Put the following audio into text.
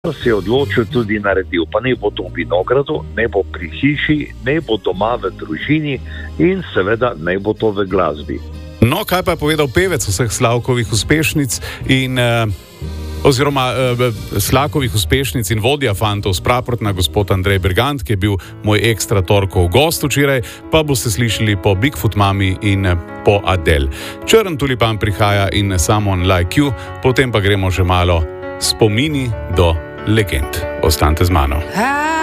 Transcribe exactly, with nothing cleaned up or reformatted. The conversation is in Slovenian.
se je odločil tudi naredil, pa ne bo to v vinogradu, ne bo pri hiši, ne bo doma v družini in seveda ne bo to v glasbi. No, kaj pa je povedal pevec vseh Slavkovih uspešnic in eh, oziroma eh, Slavkovih uspešnic in vodja fantov s Praprotna, gospod Andrej Bergant, ki je bil moj ekstra torkov gost včeraj, pa boste slišali po Bigfoot Mami in eh, po Adele. Črn tulipan prihaja in Someone Like You, potem pa gremo že malo spomini do legend. Ostanite z mano.